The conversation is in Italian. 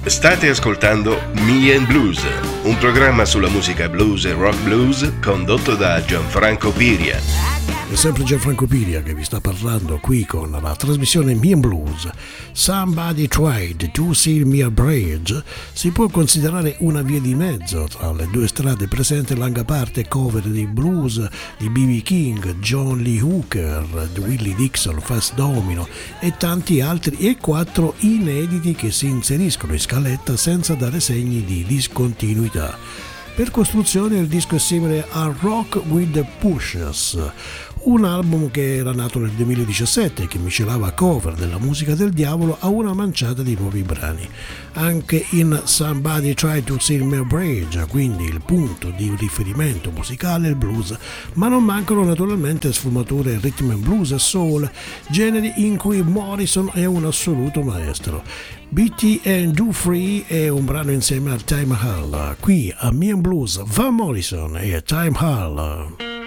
State ascoltando Me and Blues, un programma sulla musica blues e rock blues condotto da Gianfranco Piria. È sempre Gianfranco Piria che vi sta parlando qui con la trasmissione Me and Blues. Somebody Tried to Seal Me a Bridge si può considerare una via di mezzo tra le due strade presenti larga parte cover di blues di B.B. King, John Lee Hooker, Willie Dixon, Fats Domino e tanti altri, e 4 inediti che si inseriscono in scaletta senza dare segni di discontinuità. Per costruzione il disco è simile a Rock with the Pushers, un album che era nato nel 2017 e che miscelava cover della musica del diavolo a una manciata di nuovi brani. Anche in Somebody Tried to Seal Me a Bridge, quindi il punto di riferimento musicale è il blues, ma non mancano naturalmente sfumature rhythm and blues e soul, generi in cui Morrison è un assoluto maestro. BT and Do Free è un brano insieme a Time Hall. Qui a Me and Blues, Van Morrison e Time Hall.